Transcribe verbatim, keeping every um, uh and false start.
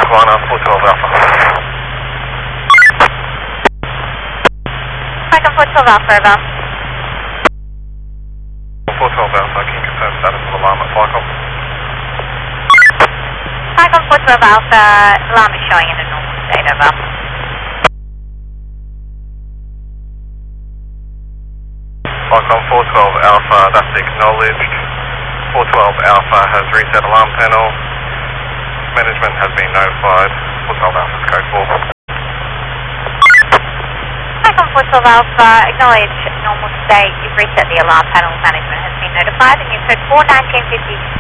one on four twelve Alpha. Falcon four twelve Alpha, over. four twelve Alpha, can you confirm status of alarm at Falcon? Falcon four twelve Alpha, alarm is showing in a normal state, over. Falcon four twelve Alpha, that's acknowledged. four twelve Alpha has reset alarm panel. Management has been notified. four twelve Alpha's code four. Falcon four twelve Alpha, acknowledge normal state. You've reset the alarm panel. Management has been notified, and your code four nineteen fifty